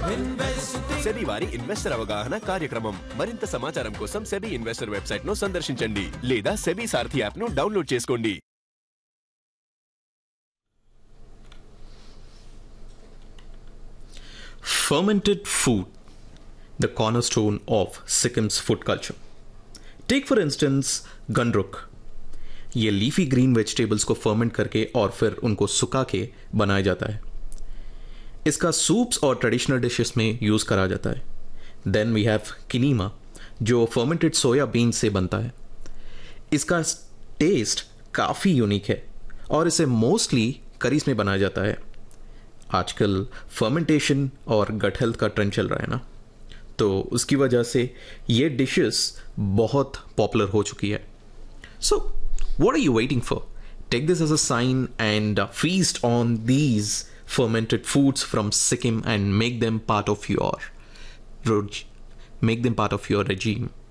SEBI వారి investor అవగాహన కార్యక్రమం. మరింత సమాచారం కోసం సెబీ ఇన్వెస్టర్ వెబ్సైట్ ను సందర్శించండి లేదా సెబీ సారథి యాప్ ను డౌన్లోడ్ చేసుకోండి. Fermented food, the cornerstone of Sikkim's food culture. Take for instance गंडरुक. ये लीफी ग्रीन वेजिटेबल्स को फर्मेंट करके और फिर उनको सुखा के बनाया जाता है. इसका सूप्स और ट्रेडिशनल डिशेस में यूज़ करा जाता है. देन वी हैव किनीमा, जो फर्मेंटेड सोया बीन से बनता है. इसका टेस्ट काफ़ी यूनिक है और इसे मोस्टली करीज में बनाया जाता है. आजकल फर्मेंटेशन और गट हेल्थ का ट्रेंड चल रहा है ना, तो उसकी वजह से ये डिशेस बहुत पॉपुलर हो चुकी है. So what are you waiting for? Take this as a sign and feast on these fermented foods from Sikkim and make them part of your regime.